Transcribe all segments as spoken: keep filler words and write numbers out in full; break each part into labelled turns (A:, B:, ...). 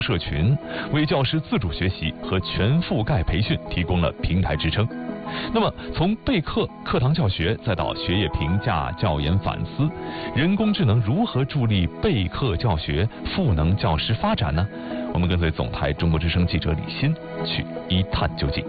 A: 社群，为教师自主学习和全覆盖培训提供了平台支撑。那么，从备课、课堂教学，再到学业评价、教研反思，人工智能如何助力备课教学、赋能教师发展呢？我们跟随总台中国之声记者李欣去一探究竟。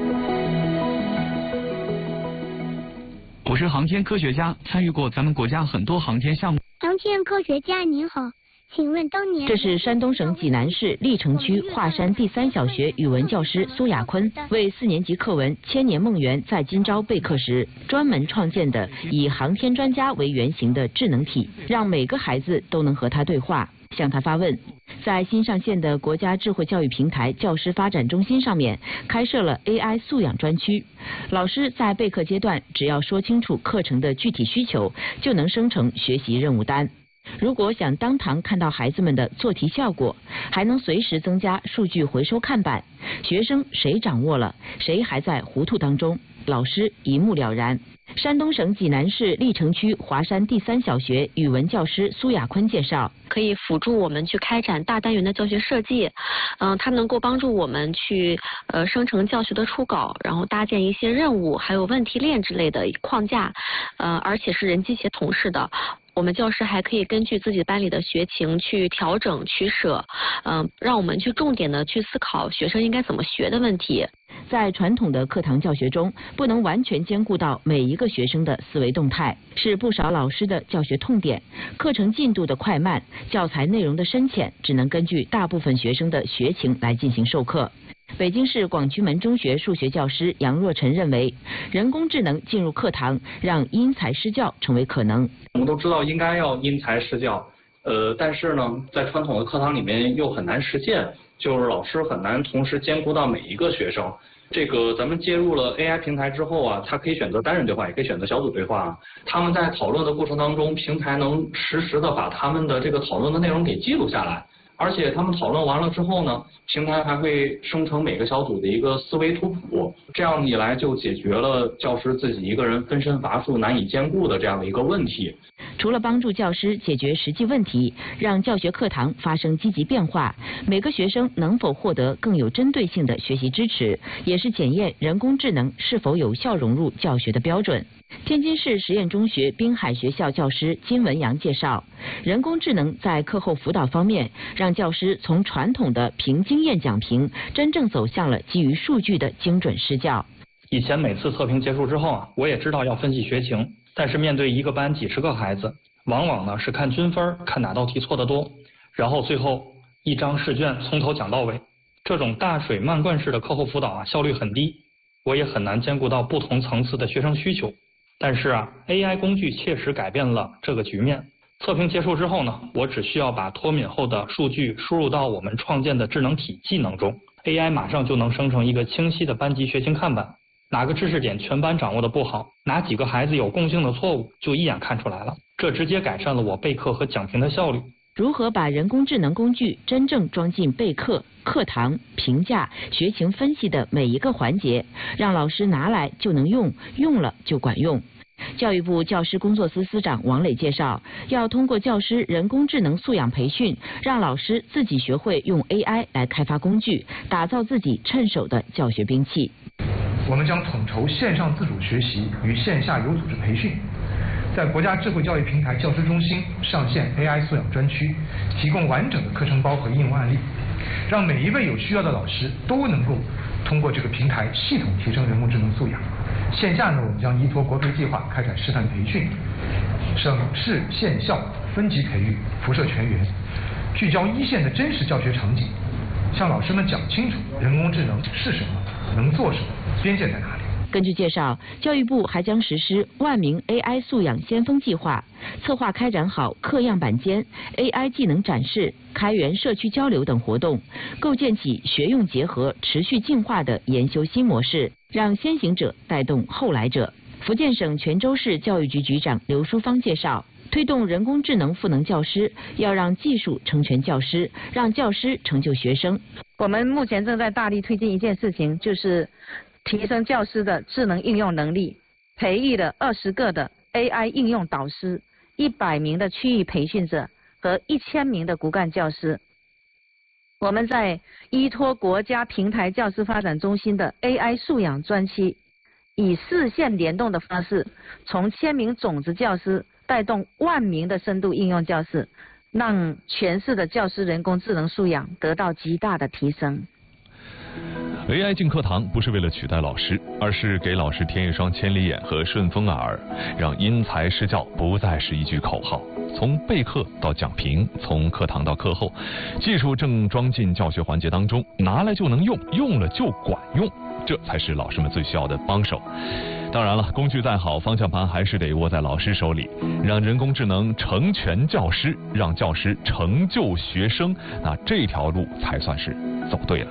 B: 我是航天科学家，参与过咱们国家很多航天项目。
C: 航天科学家您好，请问当年
D: 这是山东省济南市历城区华山第三小学语文教师苏亚坤为四年级课文《千年梦圆在今朝》备课时专门创建的以航天专家为原型的智能体，让每个孩子都能和他对话，向他发问。在新上线的国家智慧教育平台教师发展中心上面开设了 A I 素养专区，老师在备课阶段只要说清楚课程的具体需求，就能生成学习任务单。如果想当堂看到孩子们的做题效果，还能随时增加数据回收看板，学生谁掌握了，谁还在糊涂当中，老师一目了然。山东省济南市历城区华山第三小学语文教师苏亚坤介绍，
E: 可以辅助我们去开展大单元的教学设计，嗯、呃，它能够帮助我们去呃生成教学的初稿，然后搭建一些任务，还有问题链之类的框架，呃，而且是人机协同式的。我们教师还可以根据自己班里的学情去调整取舍，嗯、呃，让我们去重点的去思考学生应该怎么学的问题。
D: 在传统的课堂教学中，不能完全兼顾到每一个学生的思维动态，是不少老师的教学痛点。课程进度的快慢、教材内容的深浅，只能根据大部分学生的学情来进行授课。北京市广渠门中学数学教师杨若晨认为，人工智能进入课堂，让因材施教成为可能。
F: 我们都知道应该要因材施教，呃，但是呢，在传统的课堂里面又很难实践，就是老师很难同时兼顾到每一个学生。这个咱们接入了 A I 平台之后啊，他可以选择单人对话，也可以选择小组对话。他们在讨论的过程当中，平台能实时的把他们的这个讨论的内容给记录下来。而且他们讨论完了之后呢，平台还会生成每个小组的一个思维图谱，这样一来就解决了教师自己一个人分身乏术、难以兼顾的这样的一个问题。
D: 除了帮助教师解决实际问题，让教学课堂发生积极变化，每个学生能否获得更有针对性的学习支持，也是检验人工智能是否有效融入教学的标准。天津市实验中学滨海学校教师金文阳介绍，人工智能在课后辅导方面，让教师从传统的凭经验讲评，真正走向了基于数据的精准施教。
G: 以前每次测评结束之后啊，我也知道要分析学情，但是面对一个班几十个孩子，往往呢是看均分，看哪道题错得多，然后最后一张试卷从头讲到尾。这种大水漫灌式的课后辅导啊，效率很低，我也很难兼顾到不同层次的学生需求。但是啊 ，A I 工具切实改变了这个局面。测评结束之后呢，我只需要把脱敏后的数据输入到我们创建的智能体技能中 ，A I 马上就能生成一个清晰的班级学情看板，哪个知识点全班掌握的不好，哪几个孩子有共性的错误，就一眼看出来了。这直接改善了我备课和讲评的效率。
D: 如何把人工智能工具真正装进备课、课堂、评价、学情分析的每一个环节，让老师拿来就能用，用了就管用。教育部教师工作司司长王磊介绍，要通过教师人工智能素养培训，让老师自己学会用 A I 来开发工具，打造自己趁手的教学兵器。
H: 我们将统筹线上自主学习与线下有组织培训，在国家智慧教育平台教师中心上线 A I 素养专区，提供完整的课程包和应用案例，让每一位有需要的老师都能够通过这个平台系统提升人工智能素养。线下呢，我们将依托国培计划开展示范培训，省市县校分级培育，辐射全员，聚焦一线的真实教学场景，向老师们讲清楚人工智能是什么，能做什么，边界在哪里。
D: 根据介绍，教育部还将实施万名 A I 素养先锋计划，策划开展好课样板间、A I 技能展示、开源社区交流等活动，构建起学用结合、持续进化的研修新模式，让先行者带动后来者。福建省泉州市教育局局长刘淑芳介绍，推动人工智能赋能教师，要让技术成全教师，让教师成就学生。
I: 我们目前正在大力推进一件事情，就是提升教师的智能应用能力，培育了二十个的 A I 应用导师，一百名的区域培训者和一千名的骨干教师。 我们在依托国家平台教师发展中心的 A I 素养专区，以四线联动的方式，从千名种子教师带动万名的深度应用教师，让全市的教师人工智能素养得到极大的提升。
A: A I 进课堂不是为了取代老师，而是给老师添一双千里眼和顺风耳，让因材施教不再是一句口号。从备课到讲评，从课堂到课后，技术正装进教学环节当中，拿来就能用，用了就管用，这才是老师们最需要的帮手。当然了，工具再好，方向盘还是得握在老师手里，让人工智能成全教师，让教师成就学生，那这条路才算是走对了。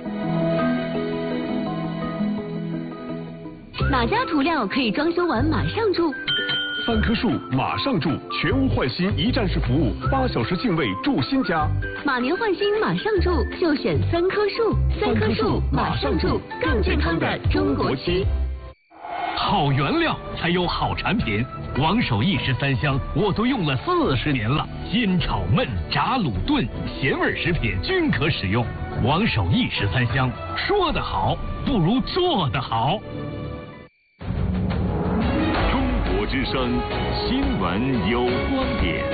J: 哪家涂料可以装修完马上住？
K: 三棵树马上住，全屋换新一站式服务，八小时净位住新家。
J: 马年换新马上住，就选三棵树。三棵树马上住，更健康的中国区。
L: 好原料才有好产品，王守义十三香我都用了四十年了，煎炒焖炸卤炖咸味食品均可使用。王守义十三香，说得好不如做得好。
K: 中国之声，新闻有观点。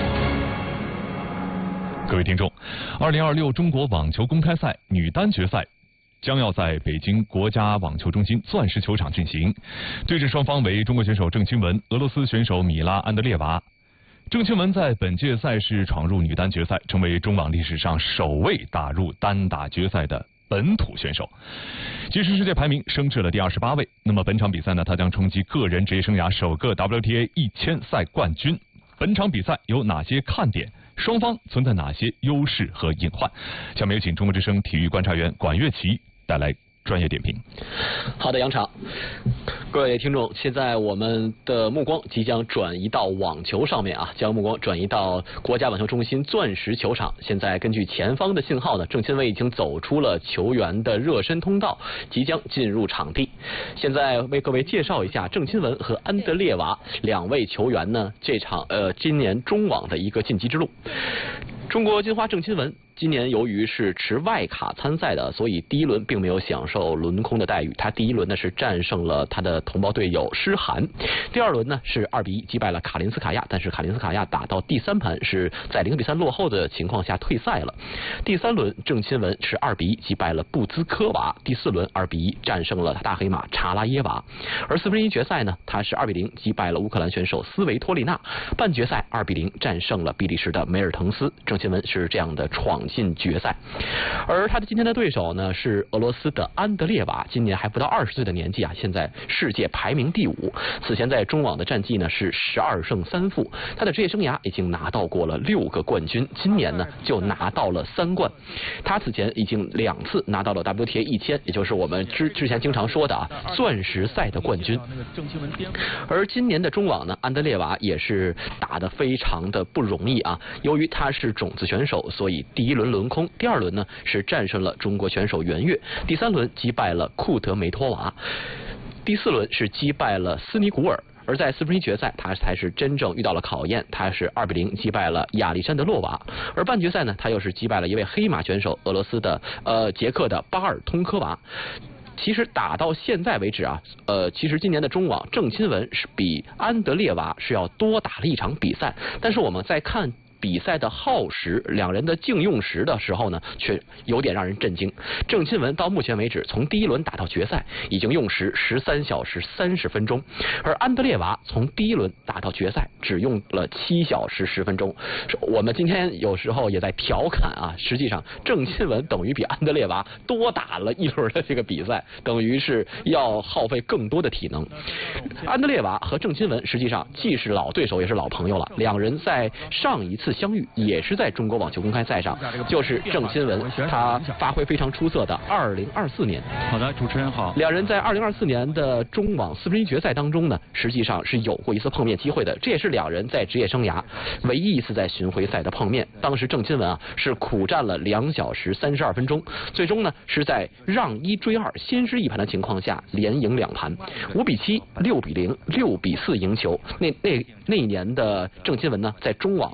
A: 各位听众，二零二六中国网球公开赛女单决赛将要在北京国家网球中心钻石球场进行，对阵双方为中国选手郑钦文、俄罗斯选手米拉安德烈娃。郑钦文在本届赛事闯入女单决赛，成为中网历史上首位打入单打决赛的本土选手，其实世界排名升至了第二十八位。那么本场比赛呢，他将冲击个人职业生涯首个 W T A 一千赛冠军。本场比赛有哪些看点？双方存在哪些优势和隐患？下面有请中国之声体育观察员管乐琪带来专业点评。
M: 好的，杨场，各位听众，现在我们的目光即将转移到网球上面啊，将目光转移到国家网球中心钻石球场。现在根据前方的信号呢，郑钦文已经走出了球员的热身通道，即将进入场地。现在为各位介绍一下郑钦文和安德烈娃两位球员呢，这场呃今年中网的一个晋级之路。中国金花郑钦文今年由于是持外卡参赛的，所以第一轮并没有享受轮空的待遇。他第一轮呢是战胜了他的同胞队友施涵，第二轮呢是二比一击败了卡林斯卡亚，但是卡林斯卡亚打到第三盘是在零比三落后的情况下退赛了。第三轮郑钦文是二比一击败了布兹科娃，第四轮二比一战胜了大黑马查拉耶娃。而四分之一决赛呢，他是二比零击败了乌克兰选手斯维托利娜，半决赛二比零战胜了比利时的梅尔滕斯。郑钦文是这样的闯进决赛，而他的今天的对手呢是俄罗斯的安德烈娃，今年还不到二十岁的年纪啊，现在世界排名第五。此前在中网的战绩呢是十二胜三负，他的职业生涯已经拿到过了六个冠军，今年呢就拿到了三冠。他此前已经两次拿到了 W T A 一千，也就是我们之之前经常说的啊钻石赛的冠军。而今年的中网呢，安德烈娃也是打得非常的不容易啊，由于他是种子选手，所以第一轮轮空，第二轮呢是战胜了中国选手袁岳，第三轮击败了库德梅托娃，第四轮是击败了斯尼古尔。而在四分之一决赛，他才是真正遇到了考验，他是二比零击败了亚历山德洛娃。而半决赛呢，他又是击败了一位黑马选手，俄罗斯的呃捷克的巴尔通科娃。其实打到现在为止啊，呃，其实今年的中网郑钦文是比安德烈娃是要多打了一场比赛，但是我们在看比赛的耗时，两人的净用时的时候呢，却有点让人震惊。郑钦文到目前为止，从第一轮打到决赛，已经用时十三小时三十分钟，而安德烈娃从第一轮打到决赛，只用了七小时十分钟。我们今天有时候也在调侃啊，实际上郑钦文等于比安德烈娃多打了一轮的这个比赛，等于是要耗费更多的体能。安德烈娃和郑钦文实际上既是老对手，也是老朋友了。两人在上一次相遇也是在中国网球公开赛上，就是郑钦文他发挥非常出色的二零二四年。
B: 好的，主持人好。
M: 两人在二零二四年的中网四分之一决赛当中呢，实际上是有过一次碰面机会的，这也是两人在职业生涯唯一一次在巡回赛的碰面。当时郑钦文啊是苦战了两小时三十二分钟，最终呢是在让一追二先失一盘的情况下连赢两盘，五比七、六比零、六比四赢球。那那那一年的郑钦文呢，在中网实际上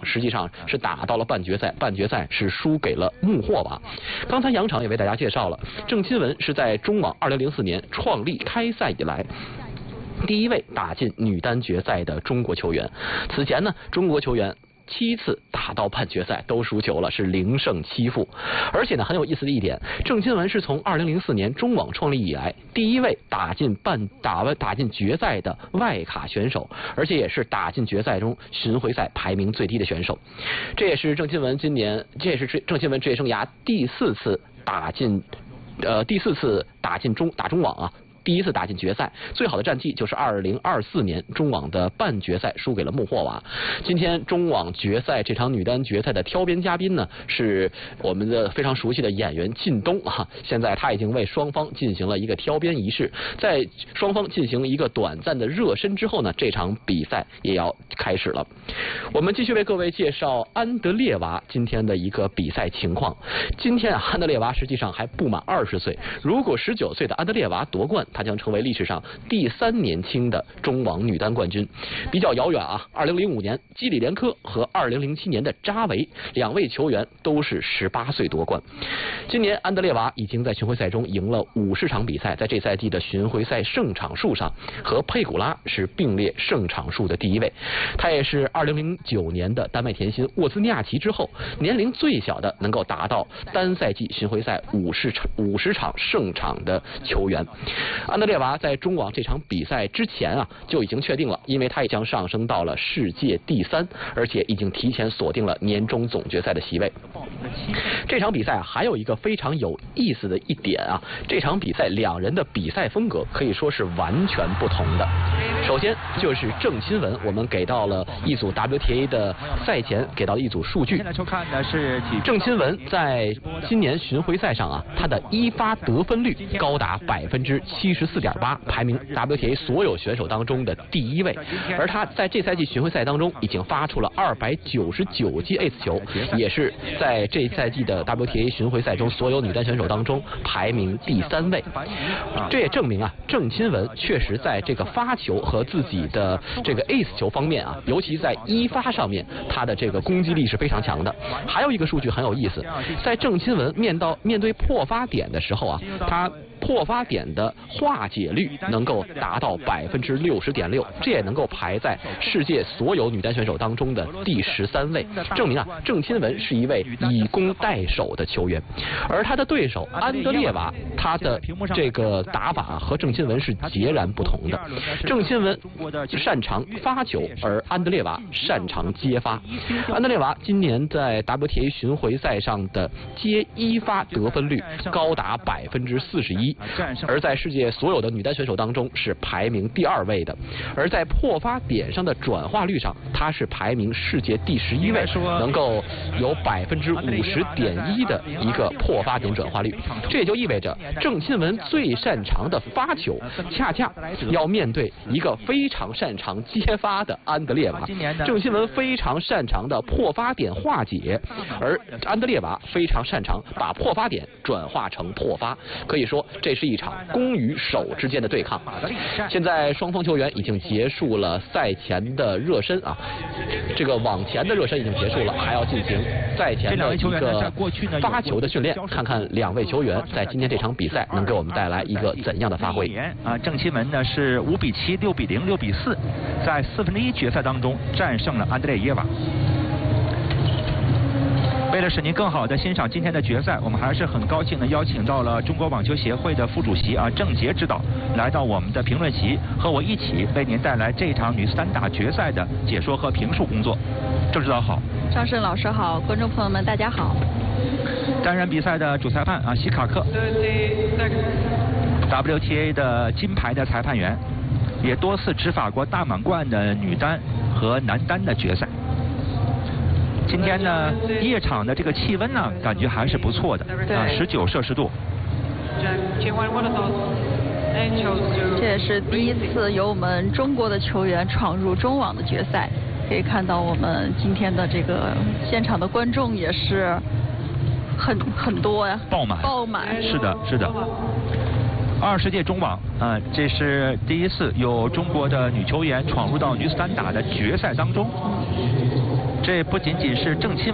M: 是打到了半决赛，半决赛是输给了穆霍娃。刚才杨场也为大家介绍了，郑钦文是在中网二零零四年创立开赛以来第一位打进女单决赛的中国球员。此前呢，中国球员七次打到半决赛都输球了，是零胜七负。而且呢，很有意思的一点，郑钦文是从二零零四年中网创立以来第一位打进半打完打进决赛的外卡选手，而且也是打进决赛中巡回赛排名最低的选手。这也是郑钦文今年，这也是郑钦文职业生涯第四次打进，呃，第四次打进中打中网啊。第一次打进决赛，最好的战绩就是二零二四年中网的半决赛输给了穆霍娃。今天中网决赛这场女单决赛的挑边嘉宾呢，是我们的非常熟悉的演员靳东啊。现在他已经为双方进行了一个挑边仪式，在双方进行一个短暂的热身之后呢，这场比赛也要开始了。我们继续为各位介绍安德烈娃今天的一个比赛情况。今天啊，安德烈娃实际上还不满二十岁，如果十九岁的安德烈娃夺冠，她将成为历史上第三年轻的中网女单冠军。比较遥远啊，二零零五年基里连科和二零零七年的扎维两位球员都是十八岁夺冠。今年安德烈娃已经在巡回赛中赢了五十场比赛，在这赛季的巡回赛胜场数上和佩古拉是并列胜场数的第一位。她也是二零零九年的丹麦甜心沃兹尼亚奇之后年龄最小的能够达到单赛季巡回赛五十场五十场胜场的球员。安德烈娃在中网这场比赛之前啊就已经确定了，因为他也将上升到了世界第三，而且已经提前锁定了年终总决赛的席位。这场比赛啊还有一个非常有意思的一点啊，这场比赛两人的比赛风格可以说是完全不同的。首先就是郑钦文，我们给到了一组 W T A 的赛前给到了一组数据。郑钦文在今年巡回赛上啊，他的一发得分率高达百分之七十四点八，排名 W T A 所有选手当中的第一位。而他在这赛季巡回赛当中已经发出了二百九十九记 ace 球，也是在这赛季的 W T A 巡回赛中所有女单选手当中排名第三位。这也证明啊，郑钦文确实在这个发球和自己的这个 ace 球方面啊，尤其在一发上面，他的这个攻击力是非常强的。还有一个数据很有意思，在郑钦文面到面对破发点的时候啊，他破发点的化解率能够达到百分之六十点六，这也能够排在世界所有女单选手当中的第十三位，证明啊，郑钦文是一位以攻代守的球员。而他的对手安德烈娃，他的这个打法和郑钦文是截然不同的。郑钦文擅长发球，而安德烈娃擅长接发。安德烈娃今年在 W T A 巡回赛上的接一发得分率高达百分之四十一。而在世界所有的女单选手当中是排名第二位的。而在破发点上的转化率上，她是排名世界第十一位，能够有百分之五十点一的一个破发点转化率。这也就意味着郑钦文最擅长的发球，恰恰要面对一个非常擅长接发的安德烈娃。郑钦文非常擅长的破发点化解，而安德烈娃非常擅长把破发点转化成破发。可以说这是一场攻与守之间的对抗。现在双方球员已经结束了赛前的热身啊，这个网前的热身已经结束了，还要进行赛前的一个发球的训练，看看两位球员在今天这场比赛能给我们带来一个怎样的发挥。
N: 啊，郑钦文呢是五比七、六比零、六比四，在四分之一决赛当中战胜了安德烈耶娃。为了使您更好的欣赏今天的决赛，我们还是很高兴的邀请到了中国网球协会的副主席啊郑洁指导来到我们的评论席，和我一起为您带来这场女子单打决赛的解说和评述工作。郑指导好。
O: 张胜老师好，观众朋友们大家好。
N: 担任比赛的主裁判啊希卡克 ，W T A 的金牌的裁判员，也多次执法过大满贯的女单和男单的决赛。今天呢，夜场的这个气温呢，感觉还是不错的，啊，十九摄氏度。
O: 这也是第一次有我们中国的球员闯入中网的决赛，可以看到我们今天的这个现场的观众也是很很多呀，
N: 爆满，
O: 爆满。
N: 是的，是的。二十届中网啊、呃，这是第一次有中国的女球员闯入到女子单打的决赛当中。 这不仅仅是郑钦